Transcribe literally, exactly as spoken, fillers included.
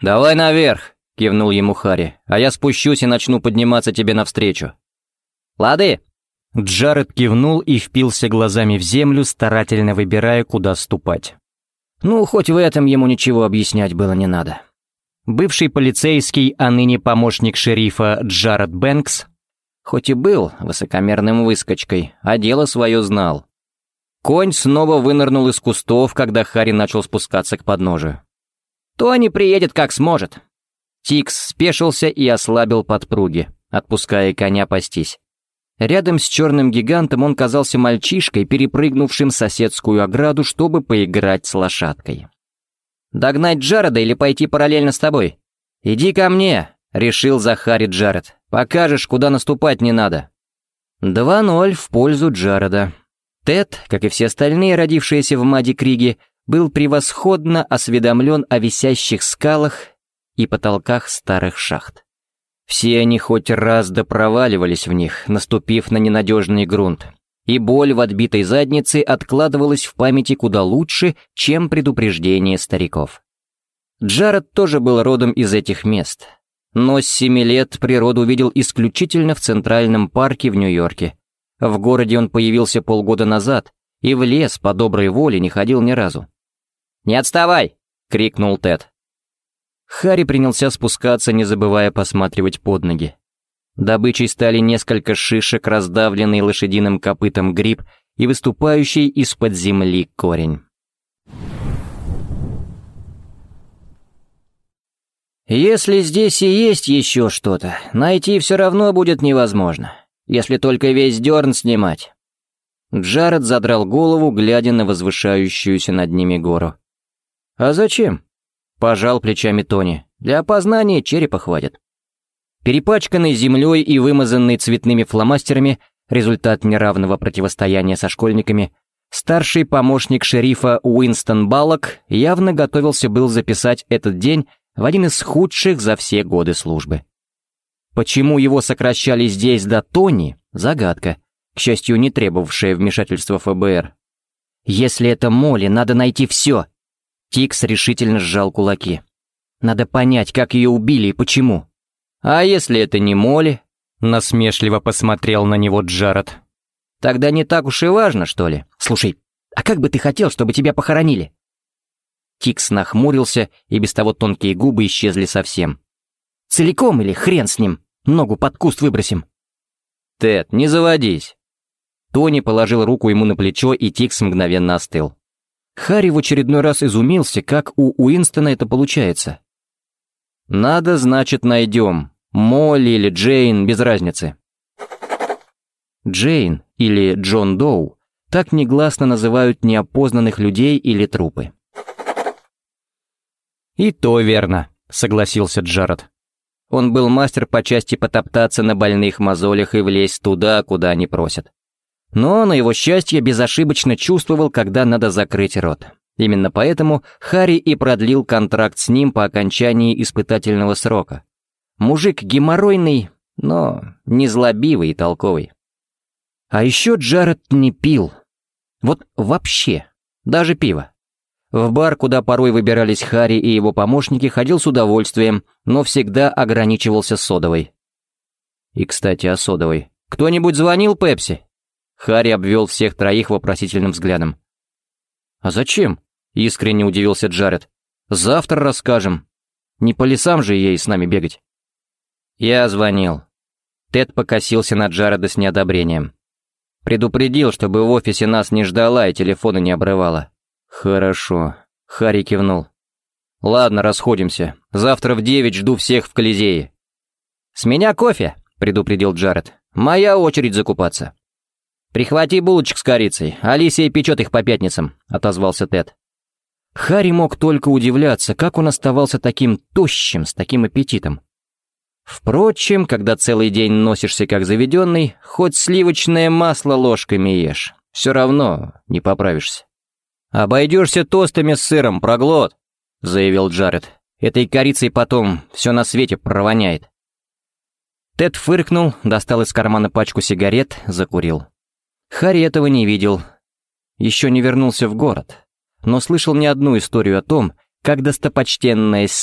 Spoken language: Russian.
«Давай наверх!» — кивнул ему Харри, «а я спущусь и начну подниматься тебе навстречу». «Лады!» Джаред кивнул и впился глазами в землю, старательно выбирая, куда ступать. Ну, хоть в этом ему ничего объяснять было не надо. Бывший полицейский, а ныне помощник шерифа Джаред Бэнкс, хоть и был высокомерным выскочкой, а дело свое знал. Конь снова вынырнул из кустов, когда Харри начал спускаться к подножию. «Тони приедет как сможет». Тикс спешился и ослабил подпруги, отпуская коня пастись. Рядом с черным гигантом он казался мальчишкой, перепрыгнувшим соседскую ограду, чтобы поиграть с лошадкой. «Догнать Джареда или пойти параллельно с тобой?» «Иди ко мне», — решил за Харри Джаред. «Покажешь, куда наступать не надо». два ноль в пользу Джареда. Тед, как и все остальные, родившиеся в Мадди-Криге, был превосходно осведомлен о висящих скалах и потолках старых шахт. Все они хоть раз да проваливались в них, наступив на ненадежный грунт, и боль в отбитой заднице откладывалась в памяти куда лучше, чем предупреждение стариков. Джаред тоже был родом из этих мест, но с семи лет природу увидел исключительно в Центральном парке в Нью-Йорке. В городе он появился полгода назад и в лес по доброй воле не ходил ни разу. «Не отставай!» — крикнул Тед. Харри принялся спускаться, не забывая посматривать под ноги. Добычей стали несколько шишек, раздавленный лошадиным копытом гриб и выступающий из-под земли корень. «Если здесь и есть еще что-то, найти все равно будет невозможно, если только весь дерн снимать». Джаред задрал голову, глядя на возвышающуюся над ними гору. «А зачем?» — пожал плечами Тони. «Для опознания черепа хватит». Перепачканный землей и вымазанный цветными фломастерами, результат неравного противостояния со школьниками, старший помощник шерифа Уинстон Баллок явно готовился был записать этот день в один из худших за все годы службы. Почему его сокращали здесь до Тони — загадка, к счастью, не требовавшая вмешательства эф бэ эр. «Если это Молли, надо найти все!» Тикс решительно сжал кулаки. «Надо понять, как ее убили и почему». «А если это не Молли?» — насмешливо посмотрел на него Джаред. «Тогда не так уж и важно, что ли? Слушай, а как бы ты хотел, чтобы тебя похоронили?» Тикс нахмурился, и без того тонкие губы исчезли совсем. «Целиком или хрен с ним? Ногу под куст выбросим». «Тед, не заводись». Тони положил руку ему на плечо, и Тикс мгновенно остыл. Харри в очередной раз изумился, как у Уинстона это получается. «Надо, значит, найдем. Молли или Джейн, без разницы». Джейн или Джон Доу так негласно называют неопознанных людей или трупы. «И то верно», — согласился Джаред. Он был мастер по части потоптаться на больных мозолях и влезть туда, куда они просят. Но, на его счастье, безошибочно чувствовал, когда надо закрыть рот. Именно поэтому Харри и продлил контракт с ним по окончании испытательного срока. Мужик геморройный, но незлобивый и толковый. А еще Джаред не пил. Вот вообще, даже пиво. В бар, куда порой выбирались Харри и его помощники, ходил с удовольствием, но всегда ограничивался содовой. И, кстати, о содовой. «Кто-нибудь звонил Пепси?» Харри обвел всех троих вопросительным взглядом. «А зачем?» — искренне удивился Джаред. «Завтра расскажем. Не по лесам же ей с нами бегать». «Я звонил». Тед покосился на Джареда с неодобрением. «Предупредил, чтобы в офисе нас не ждала и телефона не обрывала». «Хорошо», — Харри кивнул. «Ладно, расходимся. Завтра в девять жду всех в Колизее». «С меня кофе», — предупредил Джаред. «Моя очередь закупаться». «Прихвати булочек с корицей, Алисия печет их по пятницам», — отозвался Тед. Харри мог только удивляться, как он оставался таким тощим, с таким аппетитом. Впрочем, когда целый день носишься как заведенный, хоть сливочное масло ложками ешь, все равно не поправишься. «Обойдешься тостами с сыром, проглот», — заявил Джаред. «Этой корицей потом все на свете провоняет». Тед фыркнул, достал из кармана пачку сигарет, закурил. Харри этого не видел. Еще не вернулся в город, но слышал не одну историю о том, как достопочтенная